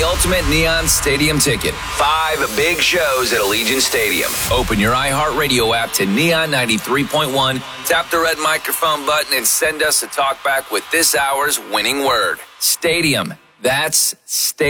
ultimate Neon Stadium ticket. 5 big shows at Allegiant Stadium. Open your iHeartRadio app to Neon 93.1, tap the red microphone button, and send us a talkback with this hour's winning word. Stadium. That's Stadium.